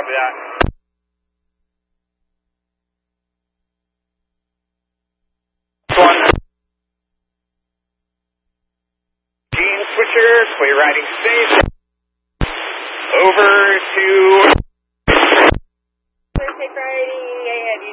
Copy that. One. Gene switcher, clear riding space. Over to